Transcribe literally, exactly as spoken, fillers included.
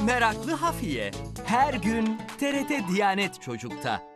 Meraklı Hafiye. Her gün T R T Diyanet Çocuk'ta.